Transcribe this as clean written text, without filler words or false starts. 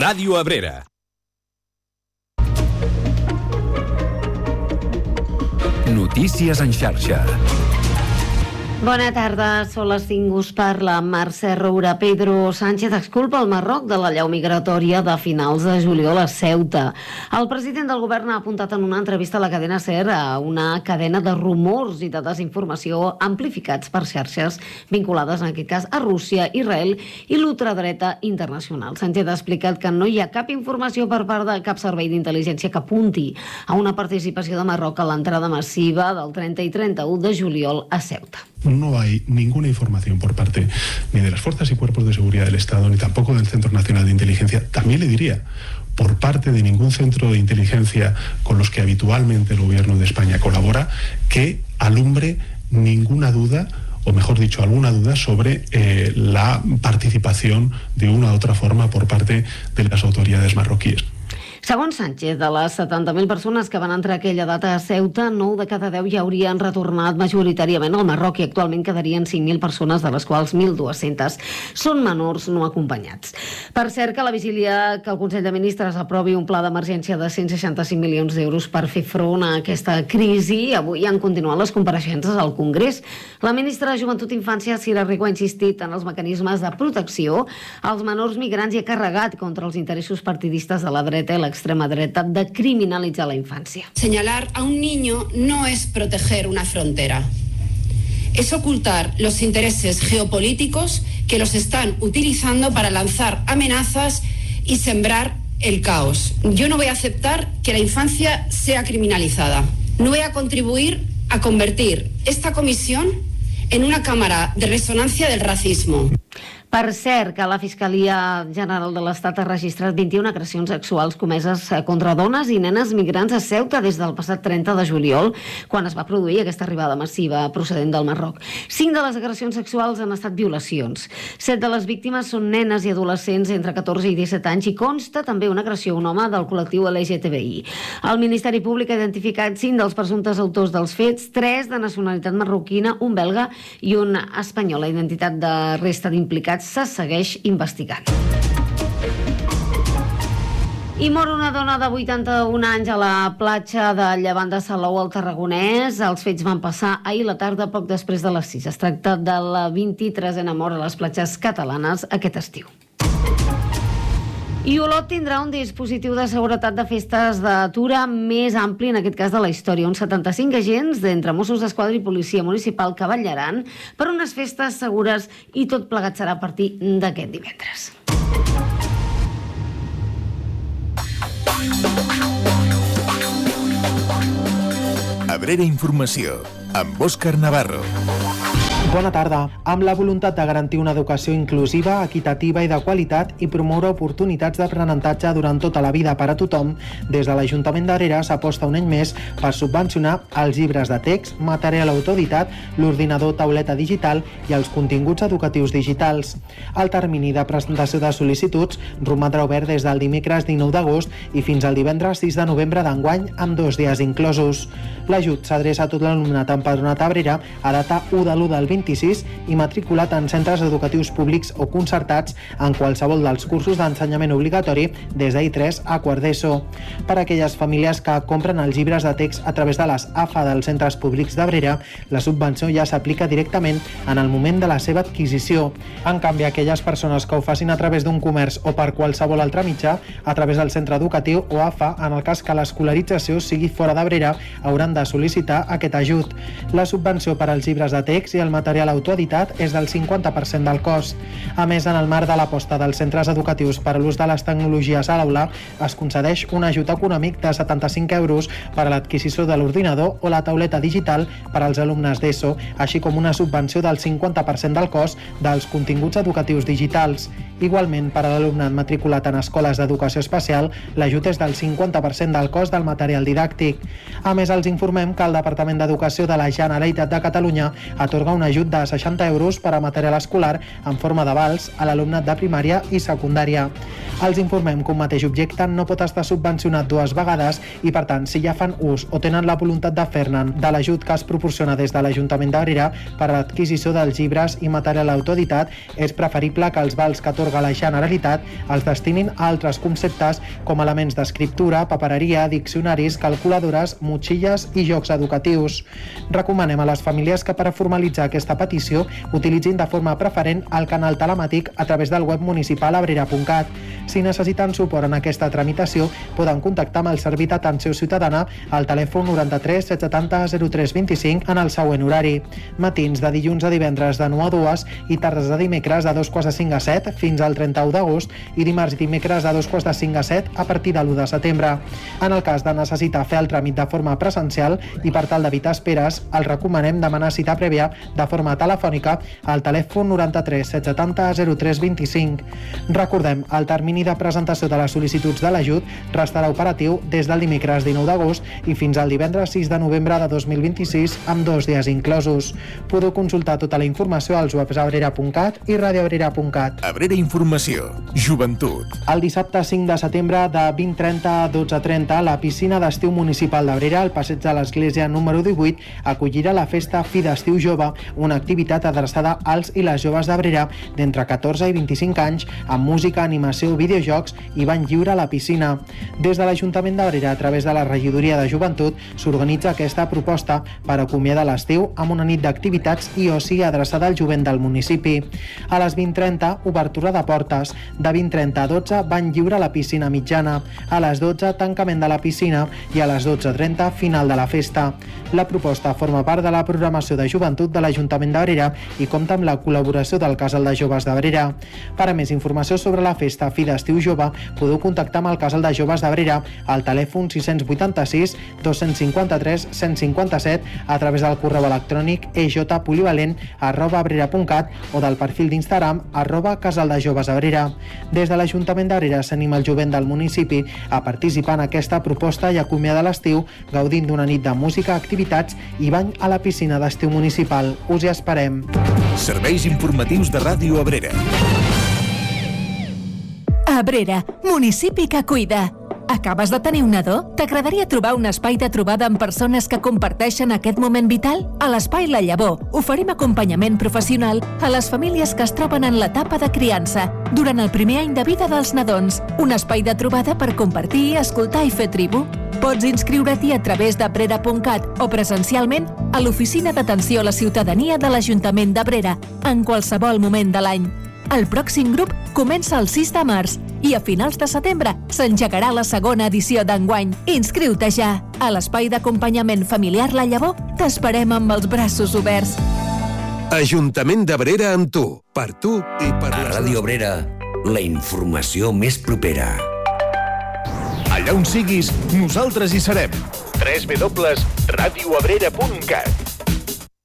Ràdio Abrera. Notícies en xarxa. Bona tarda, són les 5, us parla Mercè Roura. Pedro Sánchez exculpa el Marroc de la llau migratòria de finals de juliol a Ceuta. El president del govern ha apuntat en una entrevista a la cadena SER a una cadena de rumors i de desinformació amplificats per xarxes vinculades, en aquest cas, a Rússia, Israel i l'ultradreta internacional. Sánchez ha explicat que no hi ha cap informació per part de cap servei d'intel·ligència que apunti a una participació de Marroc a l'entrada massiva del 30 i 31 de juliol a Ceuta. No hay ninguna información por parte ni de las fuerzas y cuerpos de seguridad del Estado, ni tampoco del Centro Nacional de Inteligencia. También le diría, por parte de ningún centro de inteligencia con los que habitualmente el gobierno de España colabora, que alumbre ninguna duda, o mejor dicho, alguna duda sobre la participación de una u otra forma por parte de las autoridades marroquíes. Segons Sánchez, de les 70.000 persones que van entrar aquella data a Ceuta, 9 de cada 10 ja haurien retornat majoritàriament al Marroc i actualment quedarien 5.000 persones, de les quals 1.200 són menors no acompanyats. Per cert, que la vigília que el Consell de Ministres aprovi un pla d'emergència de 165 milions d'euros per fer front a aquesta crisi, avui han continuat les compareixences al Congrés. La ministra de Joventut i Infància, Sira Rico, ha insistit en els mecanismes de protecció als menors migrants i ha carregat contra els interessos partidistes de la dreta i l'extrema dreta de criminalitzar la infància. Señalar a un niño no es proteger una frontera. Es ocultar los intereses geopolíticos que los están utilizando para lanzar amenazas y sembrar el caos. Yo no voy a aceptar que la infancia sea criminalizada. No voy a contribuir a convertir esta comisión en una cámara de resonancia del racismo. Per cert, que la Fiscalia General de l'Estat ha registrat 21 agressions sexuals comeses contra dones i nenes migrants a Ceuta des del passat 30 de juliol, quan es va produir aquesta arribada massiva procedent del Marroc. 5 de les agressions sexuals han estat violacions. 7 de les víctimes són nenes i adolescents entre 14 i 17 anys i consta també una agressió a un home del col·lectiu LGTBI. El Ministeri Públic ha identificat 5 dels presumptes autors dels fets, 3 de nacionalitat marroquina, un belga i un espanyol. La identitat de resta d'implicats se segueix investigant. I mor una dona de 81 anys a la platja de Llevant de Salou, al Tarragonès. Els fets van passar ahir la tarda, poc després de les 6. Es tracta de la 23a mort a les platges catalanes aquest estiu. I Olot tindrà un dispositiu de seguretat de festes d'atura més ampli, en aquest cas de la història. Uns 75 agents d'entre Mossos d'Esquadra i Policia Municipal que vetllaran per unes festes segures i tot plegat serà a partir d'aquest divendres. Abrera Informació, amb Òscar Navarro. Bona tarda. Amb la voluntat de garantir una educació inclusiva, equitativa i de qualitat i promoure oportunitats d'aprenentatge durant tota la vida per a tothom, des de l'Ajuntament d'Abrera s'aposta un any més per subvencionar els llibres de text, material autoeditat, l'ordinador tauleta digital i els continguts educatius digitals. El termini de presentació de sol·licituds romandrà obert des del dimecres 19 d'agost i fins al divendres 6 de novembre d'enguany, amb 2 dies inclosos. L'ajut s'adreça a tot l'alumnat empadronat a Abrera a data 1 de l'1 del 26 i matriculat en centres educatius públics o concertats en qualsevol dels cursos d'ensenyament obligatori des d'I3 a quart d'ESO. Per a aquelles famílies que compren els llibres de text a través de les AFA dels centres públics d'Abrera, la subvenció ja s'aplica directament en el moment de la seva adquisició. En canvi, aquelles persones que ho facin a través d'un comerç o per qualsevol altre mitjà, a través del centre educatiu o AFA, en el cas que l'escolarització sigui fora d'Abrera, hauran de sol·licitar aquest ajut. La subvenció per als llibres de text i el material autoeditat és del 50% del cost. A més, en el marc de l'aposta dels centres educatius per a l'ús de les tecnologies a l'aula, es concedeix un ajut econòmic de 75 euros per a l'adquisició de l'ordinador o la tauleta digital per als alumnes d'ESO, així com una subvenció del 50% del cost dels continguts educatius digitals. Igualment, per a l'alumnat matriculat en escoles d'educació especial, l'ajut és del 50% del cost del material didàctic. A més, els informem que el Departament d'Educació de la Generalitat de Catalunya atorga un ajut de 60 euros per a material escolar en forma de vals a l'alumnat de primària i secundària. Els informem que un mateix objecte no pot estar subvencionat dues vegades i, per tant, si ja fan ús o tenen la voluntat de fer-ne de l'ajut que es proporciona des de l'Ajuntament d'Abrera per a l'adquisició dels llibres i material autoeditat, és preferible que els vals que atorga la Generalitat els destinin a altres conceptes com elements d'escriptura, papereria, diccionaris, calculadores, motxilles i jocs educatius. Recomanem a les famílies que per a formalitzar aquesta petició utilitzin de forma preferent el canal telemàtic a través del web municipal abrera.cat. Si necessiten suport en aquesta tramitació, poden contactar amb el Servei d'Atenció Ciutadana al telèfon 93 770 03 25 en el següent horari: matins de dilluns a divendres de 9 a 2 i tardes de dimecres de 2:45 a 7 fins al 31 d'agost i dimarts i dimecres de 2:45 a 7 a partir de l'1 de setembre. En el cas de necessitar fer el tràmit de forma presencial i per tal d'evitar esperes, els recomanem demanar cita prèvia de forma telefònica al telèfon 93 770 03 25. Recordem, el termini de presentació de les sol·licituds de l'ajut restarà operatiu des del dimecres 19 d'agost i fins al divendres 6 de novembre de 2026 amb 2 dies inclosos. Podeu consultar tota la informació als webs abrera.cat i radioabrera.cat. Abrera Informació, Joventut. El dissabte 5 de setembre de 20:30 a 12:30, la piscina d'estiu municipal d'Abrera, al passeig de l'Església número 18, acollirà la festa Fi d'Estiu Jove, una activitat adreçada als i les joves d'Abrera d'entre 14 i 25 anys, amb música, animació, videojocs i bany lliure a la piscina. Des de l'Ajuntament d'Abrera, a través de la Regidoria de Joventut, s'organitza aquesta proposta per acomiadar l'estiu amb una nit d'activitats i oci adreçada al jovent del municipi. A les 20:30, obertura de portes. De 20:30 a 12, bany lliure a la piscina mitjana. A les 12, tancament de la piscina i a les 12:30, final de la festa. La proposta forma part de la programació de joventut de l'Ajuntament d'Abrera i compta amb la col·laboració del Casal de Joves d'Abrera. Per a més informació sobre la festa Fi d'Estiu Jove, podeu contactar amb el Casal de Joves d'Abrera al telèfon 686 253 157 a través del correu electrònic ejpolivalent@abrera.cat o del perfil d'Instagram @casaldejovesabrera. Des de l'Ajuntament d'Abrera s'anima el jovent del municipi a participar en aquesta proposta i acomiadar l'estiu gaudint d'una nit de música, activitats i bany a la piscina d'estiu municipal. Us hi esperem. Serveis informatius de Ràdio Abrera. Abrera, municipi que cuida. Acabes de tenir un nadó? T'agradaria trobar un espai de trobada amb persones que comparteixen aquest moment vital? A l'Espai La Llavor oferim acompanyament professional a les famílies que es troben en l'etapa de criança durant el primer any de vida dels nadons. Un espai de trobada per compartir, escoltar i fer tribu. Pots inscriure-t'hi a través d'abrera.cat o presencialment a l'Oficina d'Atenció a la Ciutadania de l'Ajuntament d'Abrera en qualsevol moment de l'any. El pròxim grup comença el 6 de març i a finals de setembre s'engegarà la segona edició d'enguany. Inscriu-te ja! A l'Espai d'Acompanyament Familiar La Llavor t'esperem amb els braços oberts. Ajuntament d'Abrera amb tu, per tu i per a Ràdio Abrera, la informació més propera. Allà on siguis, nosaltres hi serem. www.radioabrera.cat